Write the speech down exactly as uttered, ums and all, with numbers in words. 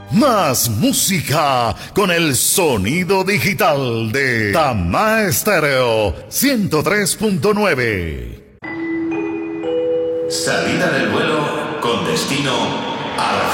Más música con el sonido digital de Tama Estéreo ciento tres punto nueve. Salida del vuelo con destino a la